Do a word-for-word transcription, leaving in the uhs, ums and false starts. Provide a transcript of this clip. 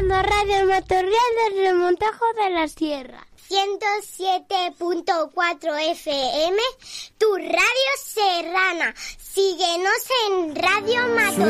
escuchando Radio Matorral del Remontajo de la Sierra. ciento siete punto cuatro F M, tu radio serrana. Síguenos en Radio Matorral.